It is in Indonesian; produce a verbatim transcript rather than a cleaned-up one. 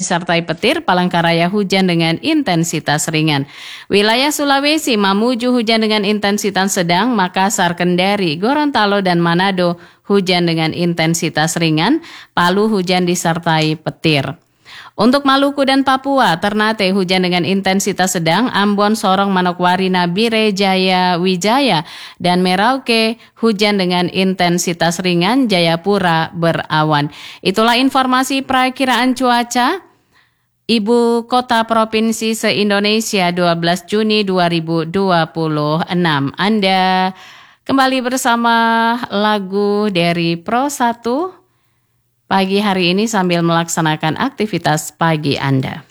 disertai petir, Palangkaraya hujan dengan intensitas ringan. Wilayah Sulawesi, Mamuju hujan dengan intensitas sedang, Makassar, Kendari, Gorontalo, dan Manado hujan dengan intensitas ringan, Palu hujan disertai petir. Untuk Maluku dan Papua, Ternate hujan dengan intensitas sedang, Ambon, Sorong, Manokwari, Nabire, Jaya, Wijaya, dan Merauke hujan dengan intensitas ringan, Jayapura berawan. Itulah informasi perakiraan cuaca Ibu Kota Provinsi se-Indonesia dua belas Juni dua ribu dua puluh enam. Anda kembali bersama lagu dari Pro satu pagi hari ini sambil melaksanakan aktivitas pagi Anda.